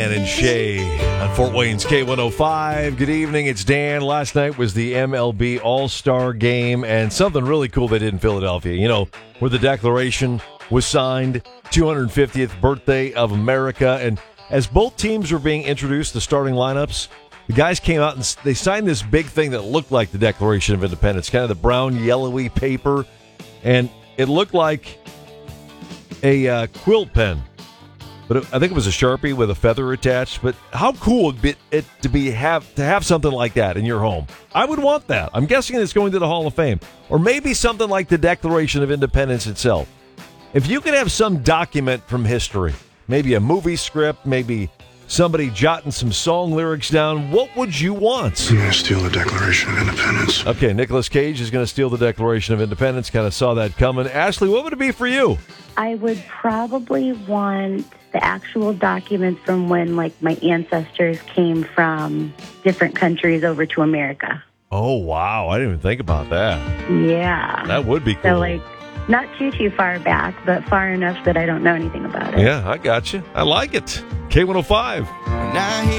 And Shay on Fort Wayne's K105. Good evening, it's Dan. Last night was the MLB All-Star Game, and something really cool they did in Philadelphia. You know, where the Declaration was signed, 250th birthday of America, and as both teams were being introduced, the starting lineups, the guys came out and they signed this big thing that looked like the Declaration of Independence, kind of the brown, yellowy paper, and it looked like a quilt pen. But I think it was a Sharpie with a feather attached. But how cool would it to have something like that in your home? I would want that. I'm guessing it's going to the Hall of Fame. Or maybe something like the Declaration of Independence itself. If you could have some document from history, maybe a movie script, maybe somebody jotting some song lyrics down, what would you want? I'm going to steal the Declaration of Independence. Okay, Nicolas Cage is going to steal the Declaration of Independence. Kind of saw that coming. Ashley, what would it be for you? I would probably want the actual documents from when, like, my ancestors came from different countries over to America. Oh, wow. I didn't even think about that. Yeah. That would be cool. So, like, not too far back, but far enough that I don't know anything about it. Yeah, I got you. I like it. K105. Now